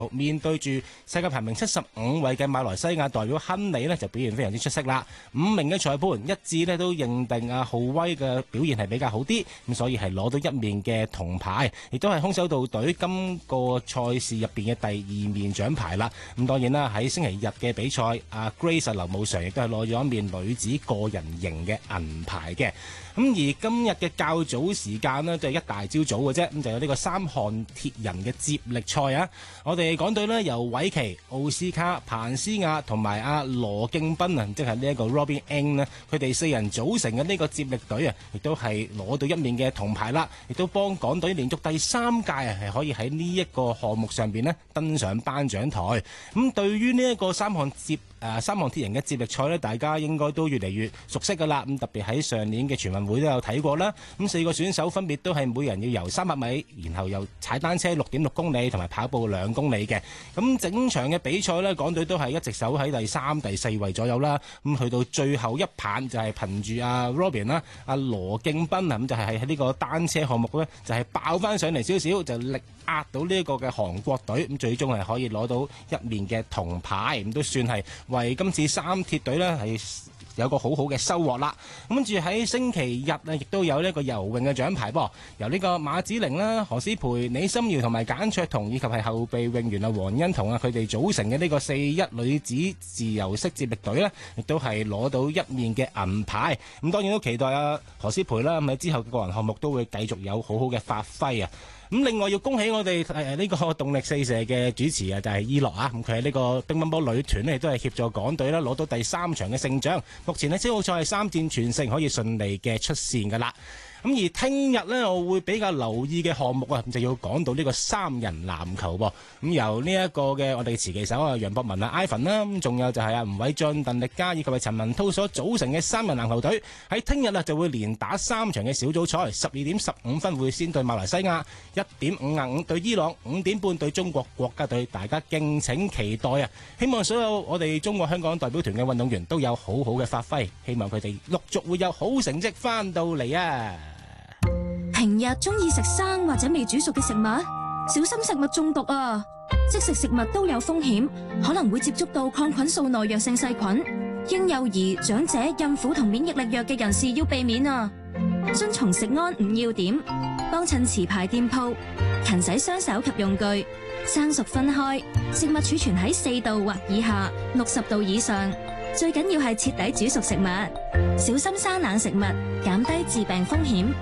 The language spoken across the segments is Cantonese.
面對住世界排名75位嘅馬來西亞代表亨利呢，就表現非常之出色啦。5名嘅裁判一致呢都認定浩威嘅表現係比較好啲，咁所以係攞到一面嘅銅牌，亦都係空手道隊今個賽事入邊嘅第2面獎牌啦。咁當然啦，喺星期日嘅比賽，Grace 劉慕常亦都係攞咗一面女子個人型嘅銀牌嘅。咁而今日嘅較早時間呢，就係一大朝早嘅啫，咁就有呢個三項鐵人嘅接力賽啊！我哋港隊呢，由韋奇、奧斯卡、彭斯亞同埋羅敬斌啊，即係呢一個 Robin Ng 呢，佢哋4人組成嘅呢個接力隊啊，亦都係攞到一面嘅銅牌啦，亦都幫港隊連續第3屆啊，係可以喺呢一個項目上邊呢登上頒獎台。咁對於呢一個三項鐵人嘅接力賽呢，大家應該都越嚟越熟悉噶啦。咁特別喺上年嘅全運會都有睇過啦。咁4個選手分別都係每人要游300米，然後又踩單車6.6公里，同埋跑步2公里嘅。咁整場嘅比賽呢，港隊都係一直守喺第3、第4位左右啦。咁去到最後一棒就係憑住Robin 啦，羅敬斌啊，咁就係喺呢個單車項目呢，就係爆翻上嚟少少，就力壓到呢一個嘅韓國隊，咁最終係可以攞到一面嘅銅牌，咁都算係為今次三鐵隊呢係有個好好嘅收穫啦。咁跟住喺星期日亦都有呢一個游泳嘅獎牌噃，由呢個馬子玲啦、何詩蓓、李心瑤同埋簡卓彤，以及係後備泳員黃欣彤佢哋組成嘅呢個4-1女子自由式接力隊呢，亦都係攞到一面嘅銀牌。咁當然都期待何詩蓓啦，咁喺之後嘅個人項目都會繼續有好好嘅發揮啊！咁另外要恭喜我哋呢個動力四射嘅主持就係伊樂啊！咁佢喺呢個乒乓波女團呢，亦都係協助港隊啦攞到第3場嘅勝仗。目前呢，招號賽係3戰全勝，可以順利嘅出線噶啦。咁而聽日呢，我會比較留意嘅項目啊，就要講到呢個3人籃球噃。咁由呢一個嘅我哋持旗手楊博文Ivan 啦，咁仲有就係吳偉俊、鄧力嘉以及係陳文濤所組成嘅3人籃球隊，喺聽日就會連打3場嘅小組賽，12點15分會先對馬來西亞，1點55對伊朗，5點半對中國國家隊，大家敬請期待啊！希望所有我哋中國香港代表團嘅運動員都有好好嘅發揮，希望佢哋陸續會有好成績翻到嚟啊！ 平日中意食生或者未煮熟嘅食物，小心食物中毒啊！即食食物都有風險，可能會接觸到抗菌素耐藥性細菌。嬰幼兒、長者、孕婦同免疫力弱嘅人士要避免啊！遵從食安5要點，幫襯持牌店鋪，勤洗雙手及用具，生熟分開，食物儲存喺4度或以下，60度以上。最緊要係徹底煮熟食物，小心生冷食物，減低致病風險。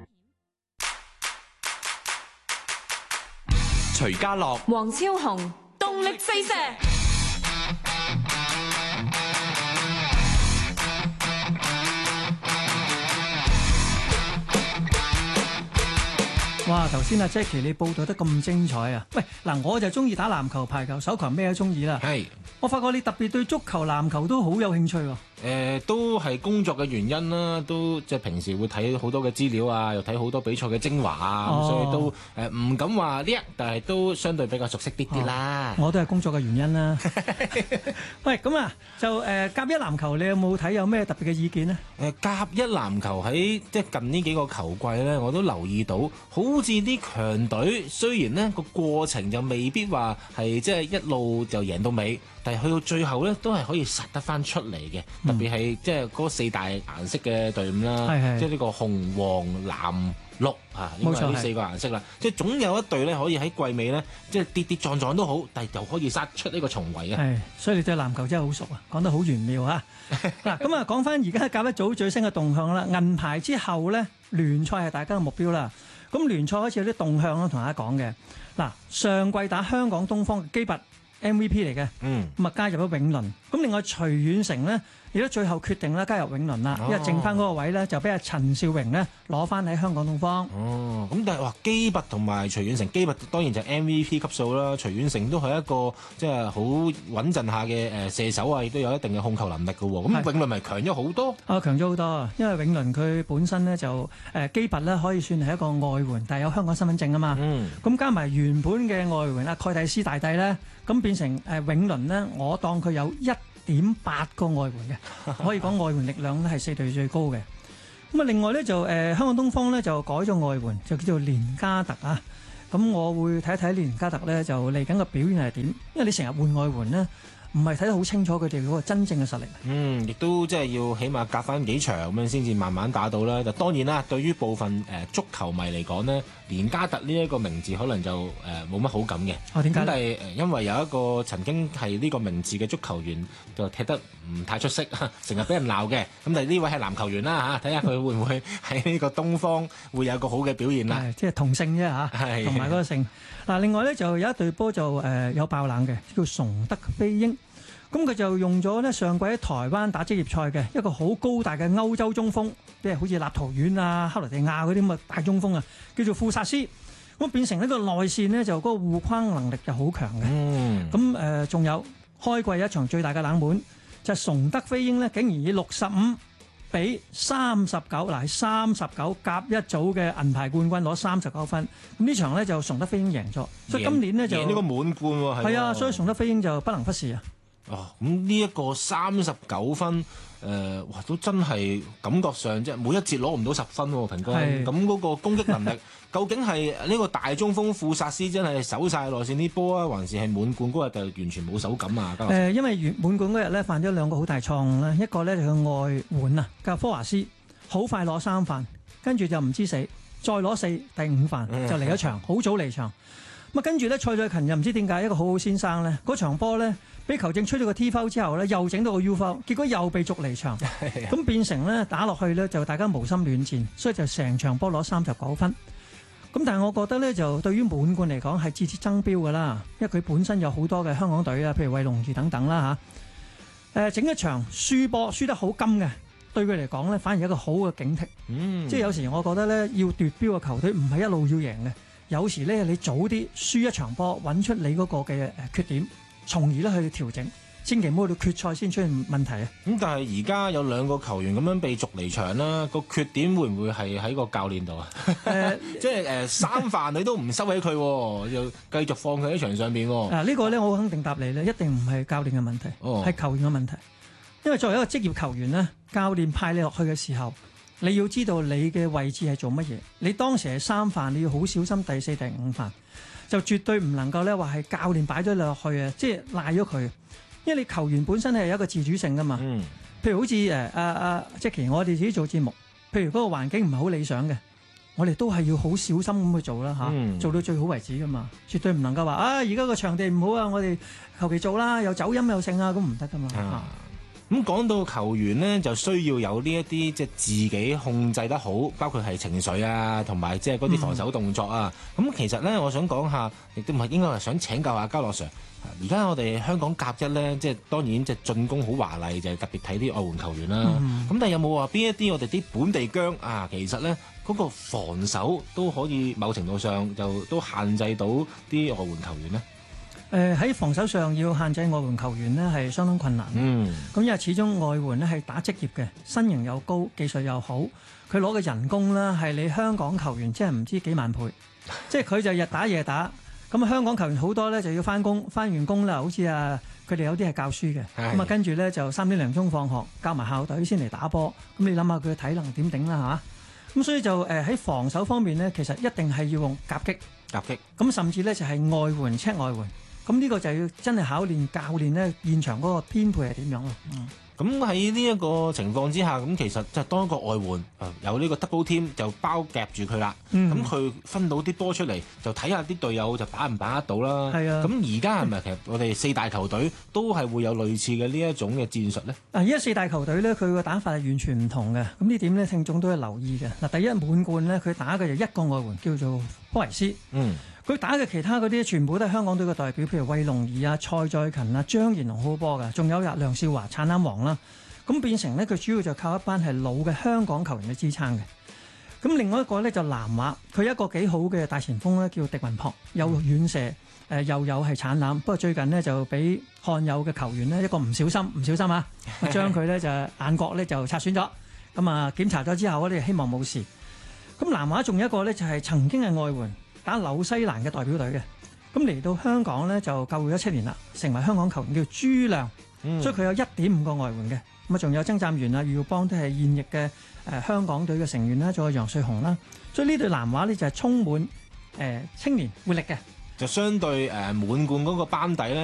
徐家樂、 黃超雄，動力四射。 哇！頭先Jackie 你報道得咁精彩啊！喂，嗱，我就中意打籃球、排球、手球，咩都中意啦。 係， 我發覺你特別對足球、籃球都好有興趣喎。 都係工作嘅原因啦，都即係平時會睇好多嘅資料啊，又睇好多比賽嘅精華啊，咁所以都唔敢話叻，但係都相對比較熟悉啲啲啦。 我都係工作嘅原因啦。喂，咁啊，就甲一籃球，你有冇睇有咩特別嘅意見呢？ 甲一籃球喺即係近呢幾個球季咧，我都留意到，好似啲強隊雖然呢個過程就未必話係即係一路就贏到尾，但係去到最後咧都係可以殺得翻出嚟嘅。特別係即係嗰4大顏色嘅隊伍啦，即係呢個紅、黃、藍、綠啊，應該係呢4個顏色啦。即係總有一隊咧可以喺季尾咧，即係跌跌撞撞都好，但係又可以殺出呢個重圍啊！ 係，所以你對籃球真係好熟啊，講得好玄妙啊！嗱，咁啊講翻而家甲一組最新嘅動向啦，銀牌之後咧聯賽係大家嘅目標啦。咁聯賽開始有啲動向啦，同大家講嘅。嗱，上季打香港東方嘅基拔 MVP 嚟嘅，咁啊加入咗永倫。咁另外徐遠成咧，亦都最後決定啦加入永倫啦，因為剩翻嗰個位咧就俾阿陳少榮咧攞翻喺香港東方。 哦，咁但係話基拔同埋徐遠成，基拔當然就 MVP 級數啦，徐遠成都係一個即係好穩陣下嘅射手啊，亦都有一定嘅控球能力嘅喎。咁永倫咪強咗好多？強咗好多啊！因為永倫佢本身咧就基拔咧可以算係一個外援，但係有香港身份證啊嘛。咁加埋原本嘅外援阿蓋蒂斯大帝咧，咁變成永倫咧，我當佢有1.8個外援嘅，可以講外援力量咧係4隊最高嘅。咁啊，另外咧就香港東方咧就改咗外援，就叫做連加特啊。 咁我會睇一睇連加特咧就嚟緊個表現係點，因為你成日換外援咧，唔係睇得好清楚佢哋嗰個真正嘅實力。 亦都即係要起碼隔翻幾場咁樣先至慢慢打到啦。就當然啦，對於部分足球迷嚟講呢，連加特呢一個名字可能就冇乜好感嘅。 點解？ 但係因為有一個曾經係呢個名字嘅足球員就踢得唔太出色，成日俾人鬧嘅。咁但係呢位係籃球員啦嚇，睇下佢會唔會喺呢個東方會有個好嘅表現啦。 即係同姓啫嚇，同埋嗰個姓。嗱，另外咧就有一隊波就有爆冷嘅，叫崇德飛鷹。咁佢就用咗呢上季喺台灣打職業賽嘅一個好高大嘅歐洲中鋒，即係好似立陶宛啊、克羅地亞嗰啲咁嘅大中鋒啊，叫做庫薩斯。咁變成呢個內線呢，就嗰個護框能力就好強嘅。咁仲有開季一場最大嘅冷門就係崇德飛鷹呢，竟然以65比39，嗱係39甲一組嘅銀牌冠軍攞39分。咁呢場呢，就崇德飛鷹贏咗，所以今年呢，就贏呢個滿貫喎。 係啊，所以崇德飛鷹就不能忽視啊。 咁呢一個39分，哇都真係感覺上即係每一節攞唔到10分喎，平均。咁嗰個攻擊能力究竟係呢個大中鋒庫薩斯真係守晒內線啲波啊，還是係滿貫嗰日就完全冇手感啊？ 因為滿貫嗰日咧犯咗兩個好大錯誤啦，一個咧就佢外援啊，教科華斯好快攞3犯，跟住就唔知死，再攞第5犯就離咗場，好早離場。咁跟住咧蔡再勤又唔知點解一個好好先生咧，嗰場波咧。俾球證吹咗個 T foul 之後咧，又整到個 U foul，結果又被逐離場，咁變成咧打落去咧就大家無心戀戰，所以就成場波攞39分。咁但係我覺得咧就對於滿貫嚟講係節節爭標㗎啦，因為佢本身有好多嘅香港隊啊，譬如衛龍兒等等啦嚇。整一場輸波輸得好金嘅，對佢嚟講咧反而一個好嘅警惕。即係有時我覺得咧要奪標嘅球隊唔係一路要贏嘅，有時咧你早啲輸一場波，揾出你嗰個嘅缺點。從而咧去調整，千祈唔好到決賽先出現問題啊！ 咁但係而家有2個球員咁樣被逐離場啦，個缺點會唔會係喺個教練度啊？即係3犯你都唔收起佢，又繼續放佢喺場上邊。 呢個咧我肯定答你咧，一定唔係教練嘅問題，係球員嘅問題。因為作為一個職業球員咧，教練派你落去嘅時候，你要知道你嘅位置係做乜嘢。你當時係3犯，你要好小心第4、第5犯。就絕對唔能夠咧話係教練擺咗你落去啊！即係賴咗佢，因為你球員本身係有一個自主性噶嘛。譬如好似Jackie，我哋自己做節目，譬如嗰個環境唔係好理想嘅，我哋都係要好小心咁去做啦嚇，做到最好為止噶嘛。絕對唔能夠話而家個場地唔好啊，我哋求其做啦，又走音又剩啊，咁唔得噶嘛。 咁講到球員呢，就需要有呢一啲即係自己控制得好，包括係情緒啊，同埋即係嗰啲防守動作啊。咁其實呢，我想講下，亦都唔係應該係想請教下嘉樂 Sir。而家我哋香港甲一呢，即係當然即係進攻好華麗，就係特別睇啲外援球員啦。咁但係有冇話邊一啲我哋啲本地姜啊？其實呢，嗰個防守都可以某程度上就都限制到啲外援球員呢？ 喺防守上要限制外援球員呢係相當困難。咁因為始終外援呢係打職業嘅，身形又高，技術又好，佢攞嘅人工呢係你香港球員即係唔知幾萬倍，即係佢就日打夜打。咁香港球員好多呢就要翻工，翻完工啦，好似佢哋有啲係教書嘅，咁跟住呢就3點零鐘放學，教埋校隊先嚟打波。咁你諗下佢嘅體能點頂啦嚇？咁所以就喺防守方面呢，其實一定係要用夾擊。咁甚至呢就係外援 check 外援。咁呢個就要真係考驗教練咧，現場嗰個編配係點樣咯。 咁喺呢一個情況之下，咁其實即係當一個外援有呢個 double team 就包夾住佢啦。咁佢分到啲波出嚟，就睇下啲隊友就把唔把握到啦。係啊。咁而家係咪其實我哋4大球隊都係會有類似嘅呢一種嘅戰術咧？而家4大球隊咧，佢個打法係完全唔同嘅。咁呢點咧，聽眾都係留意嘅。嗱，第一滿貫咧，佢打嘅就一個外援叫做科維斯。佢打嘅其他嗰啲全部都係香港隊嘅代表，譬如衛龍兒啊、蔡再勤啊、張賢龍好波㗎，仲有梁少華、產籃王啦。咁變成咧，佢主要就靠一班係老嘅香港球員嘅支撐嘅。咁另外一個咧就南華，佢一個幾好嘅大前鋒咧叫狄雲樸，有遠射，又有係產籃。不過最近呢，就俾漢友嘅球員呢一個唔小心啊，將佢咧就眼角咧就擦損咗。咁啊檢查咗之後，我哋希望冇事。咁南華仲有一個咧就係曾經係外援。打紐西蘭嘅代表隊嘅，咁嚟到香港咧就救會咗7年啦，成為香港球員叫朱亮，所以佢有1.5個外援嘅，咁啊仲有曾湛源啊、余耀邦都係現役嘅香港隊嘅成員啦，仲有楊瑞雄啦，所以呢隊南華咧就係充滿青年活力嘅。 就相對滿貫嗰個班底咧。